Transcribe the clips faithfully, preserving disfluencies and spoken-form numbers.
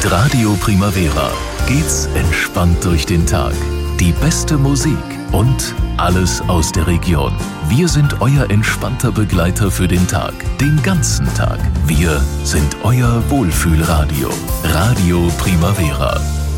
Mit Radio Primavera geht's entspannt durch den Tag. Die beste Musik und alles aus der Region. Wir sind euer entspannter Begleiter für den Tag, den ganzen Tag. Wir sind euer Wohlfühlradio. Radio Primavera.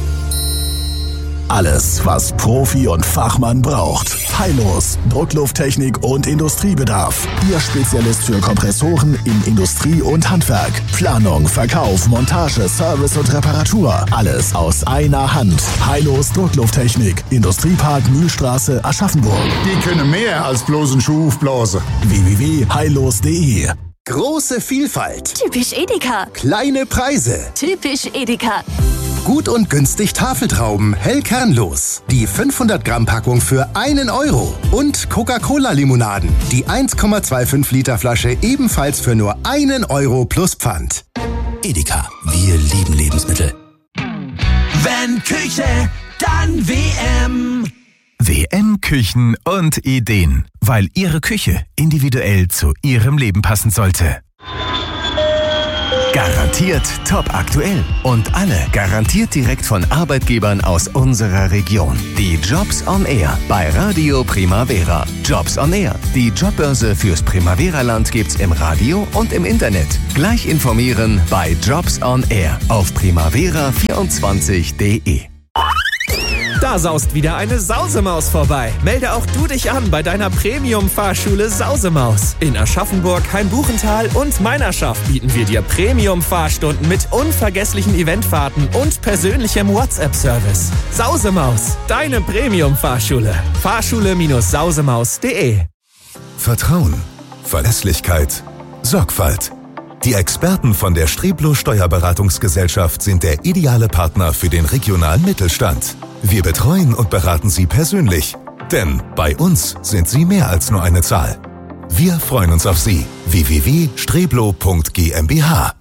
Alles, was Profi und Fachmann braucht. Heillos, Drucklufttechnik und Industriebedarf. Ihr Spezialist für Kompressoren in Industrie und Handwerk. Planung, Verkauf, Montage, Service und Reparatur. Alles aus einer Hand. Heillos Drucklufttechnik. Industriepark Mühlstraße, Aschaffenburg. Die können mehr als bloß einen Schuh aufblasen. w w w punkt heillos punkt de. Große Vielfalt. Typisch Edeka. Kleine Preise. Typisch Edeka. Gut und günstig Tafeltrauben, hell kernlos. Die fünfhundert Gramm Packung für einen Euro. Und Coca-Cola-Limonaden. Die eins Komma fünfundzwanzig Liter Flasche ebenfalls für nur einen Euro plus Pfand. Edeka, wir lieben Lebensmittel. Wenn Küche, dann W M. W M Küchen und Ideen, weil Ihre Küche individuell zu Ihrem Leben passen sollte. Garantiert top aktuell und alle garantiert direkt von Arbeitgebern aus unserer Region. Die Jobs on Air bei Radio Primavera. Jobs on Air, die Jobbörse fürs Primavera-Land gibt's im Radio und im Internet. Gleich informieren bei Jobs on Air auf primavera vierundzwanzig punkt de. Da saust wieder eine Sausemaus vorbei. Melde auch du dich an bei deiner Premium-Fahrschule Sausemaus. In Aschaffenburg, Hainbuchental und Meinerschaft bieten wir dir Premium-Fahrstunden mit unvergesslichen Eventfahrten und persönlichem WhatsApp-Service. Sausemaus, deine Premium-Fahrschule. Fahrschule Sausemaus punkt de. Vertrauen, Verlässlichkeit, Sorgfalt. Die Experten von der Streblo Steuerberatungsgesellschaft sind der ideale Partner für den regionalen Mittelstand. Wir betreuen und beraten Sie persönlich, denn bei uns sind Sie mehr als nur eine Zahl. Wir freuen uns auf Sie. w w w punkt streblo punkt g m b h.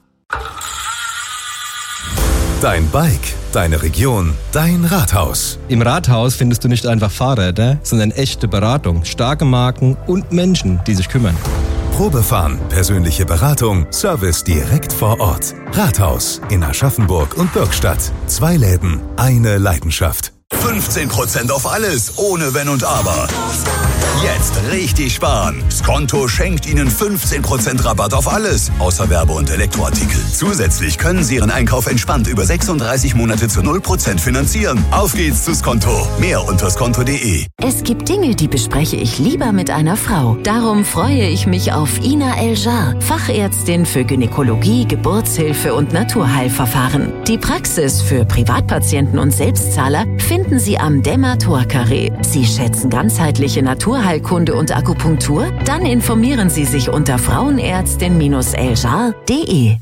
Dein Bike, deine Region, dein Rathaus. Im Rathaus findest du nicht einfach Fahrräder, sondern echte Beratung, starke Marken und Menschen, die sich kümmern. Probefahren, persönliche Beratung, Service direkt vor Ort. Rathaus in Aschaffenburg und Bürgstadt. Zwei Läden, eine Leidenschaft. fünfzehn Prozent auf alles, ohne Wenn und Aber. Jetzt richtig sparen. Skonto schenkt Ihnen fünfzehn Prozent Rabatt auf alles, außer Werbe- und Elektroartikel. Zusätzlich können Sie Ihren Einkauf entspannt über sechsunddreißig Monate zu null Prozent finanzieren. Auf geht's zu Skonto. Mehr unter skonto punkt de. Es gibt Dinge, die bespreche ich lieber mit einer Frau. Darum freue ich mich auf Ina El-Jar, Fachärztin für Gynäkologie, Geburtshilfe und Naturheilverfahren. Die Praxis für Privatpatienten und Selbstzahler finden Sie am Demator-Carré. Sie schätzen ganzheitliche Naturheilkunde und Akupunktur? Dann informieren Sie sich unter frauenärztin eljar punkt de.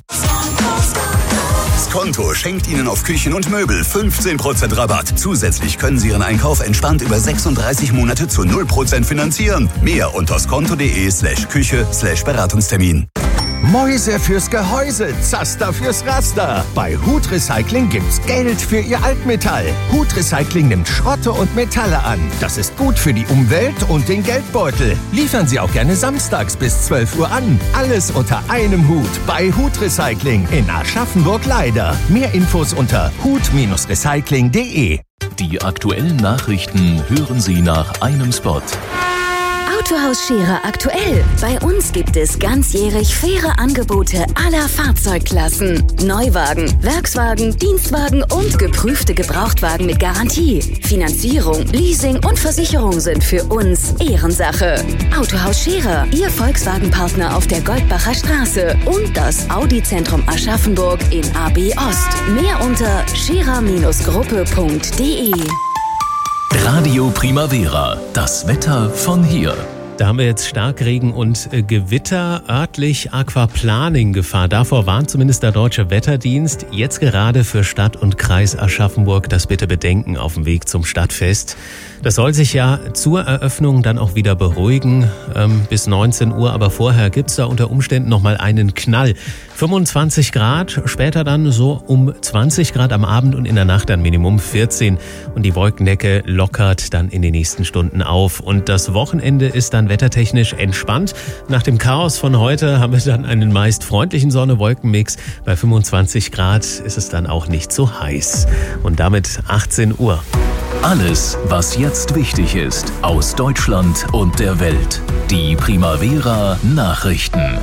Skonto schenkt Ihnen auf Küchen und Möbel fünfzehn Prozent Rabatt. Zusätzlich können Sie Ihren Einkauf entspannt über sechsunddreißig Monate zu null Prozent finanzieren. Mehr unter skonto punkt de slash Küche slash Beratungstermin. Mäuse fürs Gehäuse, Zaster fürs Raster. Bei Hut Recycling gibt's Geld für Ihr Altmetall. Hut Recycling nimmt Schrotte und Metalle an. Das ist gut für die Umwelt und den Geldbeutel. Liefern Sie auch gerne samstags bis zwölf Uhr an. Alles unter einem Hut bei Hut Recycling in Aschaffenburg-Leider. Mehr Infos unter hut recycling punkt de. Die aktuellen Nachrichten hören Sie nach einem Spot. Autohaus Scherer aktuell. Bei uns gibt es ganzjährig faire Angebote aller Fahrzeugklassen. Neuwagen, Werkswagen, Dienstwagen und geprüfte Gebrauchtwagen mit Garantie. Finanzierung, Leasing und Versicherung sind für uns Ehrensache. Autohaus Scherer, Ihr Volkswagen-Partner auf der Goldbacher Straße und das Audi-Zentrum Aschaffenburg in A B Ost. Mehr unter scherer Gruppe punkt de. Radio Primavera, das Wetter von hier. Da haben wir jetzt Starkregen und äh, Gewitter, örtlich Aquaplaning-Gefahr. Davor warnt zumindest der Deutsche Wetterdienst. Jetzt gerade für Stadt und Kreis Aschaffenburg das bitte bedenken auf dem Weg zum Stadtfest. Das soll sich ja zur Eröffnung dann auch wieder beruhigen ähm, bis neunzehn Uhr. Aber vorher gibt's da unter Umständen nochmal einen Knall. fünfundzwanzig Grad, später dann so um zwanzig Grad am Abend und in der Nacht dann Minimum vierzehn. Und die Wolkendecke lockert dann in den nächsten Stunden auf. Und das Wochenende ist dann wettertechnisch entspannt. Nach dem Chaos von heute haben wir dann einen meist freundlichen Sonne-Wolken-Mix. Bei fünfundzwanzig Grad ist es dann auch nicht so heiß. Und damit achtzehn Uhr. Alles, was jetzt wichtig ist, aus Deutschland und der Welt. Die Primavera Nachrichten.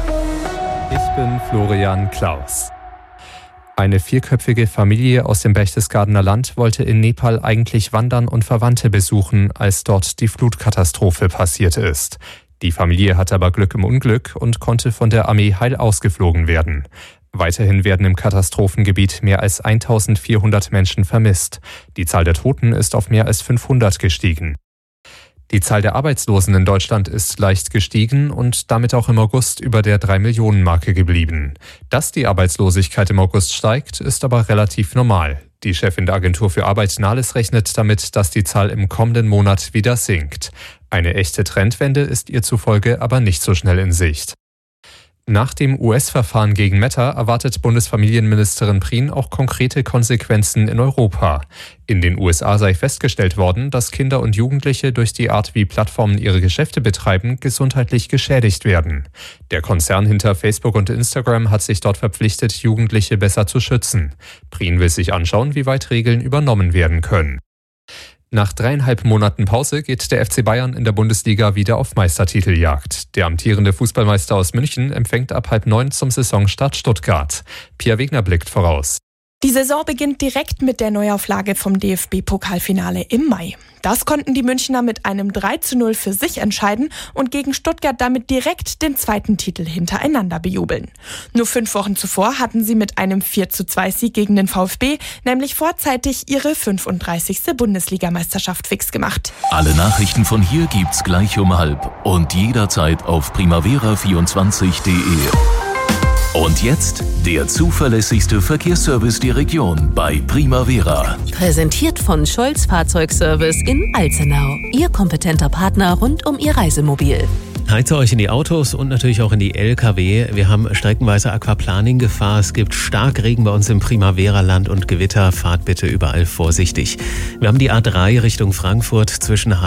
Ich bin Florian Klaus. Eine vierköpfige Familie aus dem Berchtesgadener Land wollte in Nepal eigentlich wandern und Verwandte besuchen, als dort die Flutkatastrophe passiert ist. Die Familie hatte aber Glück im Unglück und konnte von der Armee heil ausgeflogen werden. Weiterhin werden im Katastrophengebiet mehr als eintausendvierhundert Menschen vermisst. Die Zahl der Toten ist auf mehr als fünfhundert gestiegen. Die Zahl der Arbeitslosen in Deutschland ist leicht gestiegen und damit auch im August über der drei Millionen Marke geblieben. Dass die Arbeitslosigkeit im August steigt, ist aber relativ normal. Die Chefin der Agentur für Arbeit Nahles rechnet damit, dass die Zahl im kommenden Monat wieder sinkt. Eine echte Trendwende ist ihr zufolge aber nicht so schnell in Sicht. Nach dem U S-Verfahren gegen Meta erwartet Bundesfamilienministerin Prien auch konkrete Konsequenzen in Europa. In den U S A sei festgestellt worden, dass Kinder und Jugendliche durch die Art, wie Plattformen ihre Geschäfte betreiben, gesundheitlich geschädigt werden. Der Konzern hinter Facebook und Instagram hat sich dort verpflichtet, Jugendliche besser zu schützen. Prien will sich anschauen, wie weit Regeln übernommen werden können. Nach dreieinhalb Monaten Pause geht der F C Bayern in der Bundesliga wieder auf Meistertiteljagd. Der amtierende Fußballmeister aus München empfängt ab halb neun zum Saisonstart Stuttgart. Pia Wegner blickt voraus. Die Saison beginnt direkt mit der Neuauflage vom D F B-Pokalfinale im Mai. Das konnten die Münchner mit einem drei zu null für sich entscheiden und gegen Stuttgart damit direkt den zweiten Titel hintereinander bejubeln. Nur fünf Wochen zuvor hatten sie mit einem vier zu zwei Sieg gegen den VfB nämlich vorzeitig ihre fünfunddreißigste Bundesligameisterschaft fix gemacht. Alle Nachrichten von hier gibt's gleich um halb und jederzeit auf primavera vierundzwanzig punkt de. Und jetzt der zuverlässigste Verkehrsservice der Region bei Primavera. Präsentiert von Scholz Fahrzeugservice in Alzenau. Ihr kompetenter Partner rund um Ihr Reisemobil. Heize euch in die Autos und natürlich auch in die L K W. Wir haben streckenweise Aquaplaning-Gefahr. Es gibt Starkregen bei uns im Primavera-Land und Gewitter. Fahrt bitte überall vorsichtig. Wir haben die A drei Richtung Frankfurt zwischen